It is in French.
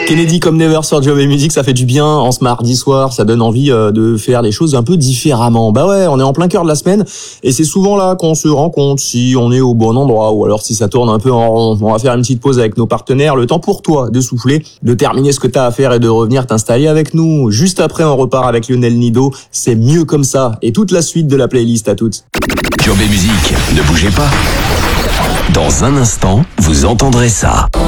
Kennedy comme Never sur Job et Musique, ça fait du bien en ce mardi soir, ça donne envie de faire les choses un peu différemment. Bah ouais, on est en plein cœur de la semaine et c'est souvent là qu'on se rend compte si on est au bon endroit ou alors si ça tourne un peu en rond. On va faire une petite pause avec nos partenaires, le temps pour toi de souffler, de terminer ce que t'as à faire et de revenir t'installer avec nous. Juste après, on repart avec Lionel Nido, c'est mieux comme ça et toute la suite de la playlist à toutes. Job et Musique, ne bougez pas. Dans un instant, vous entendrez ça.